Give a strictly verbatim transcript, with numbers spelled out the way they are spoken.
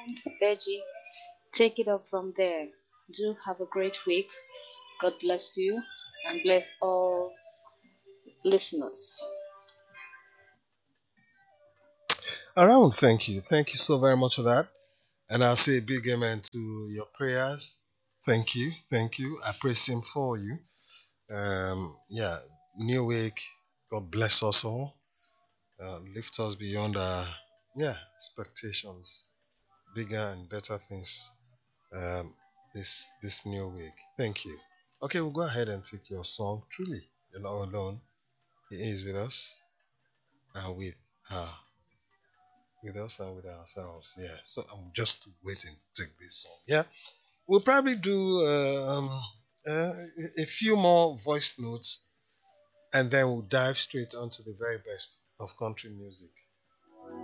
Deji, take it up from there. Do have a great week. God bless you and bless all listeners. Around, thank you. Thank you so very much for that. And I'll say a big amen to your prayers. Thank you. Thank you. I praise Him for you. Um, yeah, new week. God bless us all. Uh, lift us beyond our yeah expectations, bigger and better things. Um, this this new week. Thank you. Okay, we'll go ahead and take your song. Truly, you're not alone. He is with us and with uh, with us and with ourselves. Yeah. So I'm just waiting to take this song. Yeah. We'll probably do um, uh, a few more voice notes and then we'll dive straight onto the very best of country music.